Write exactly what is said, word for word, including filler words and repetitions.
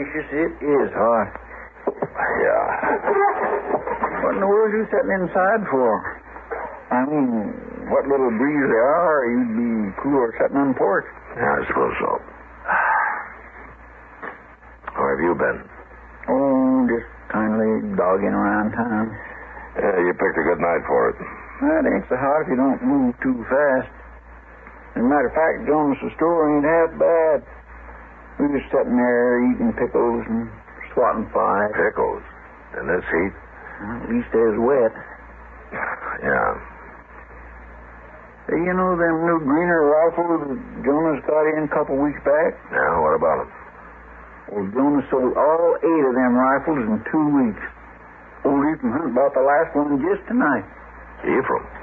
gracious, it is hot. Yeah. What in the world are you sitting inside for? I mean, what little breeze there are, you'd be cooler sitting on the porch. Yeah, I suppose so. How have you been? Oh, just kindly dogging around town. Yeah, you picked a good night for it. Well, it ain't so hot if you don't move too fast. As a matter of fact, Jonas's store ain't half bad. We was sitting there eating pickles and swatting flies. Pickles? In this heat? Well, at least there's wet. Yeah. Hey, you know them new Greener rifles that Jonas got in a couple weeks back? Yeah, what about them? Well, Jonas sold all eight of them rifles in two weeks. Old Ephraim Hunt bought the last one just tonight. Ephraim?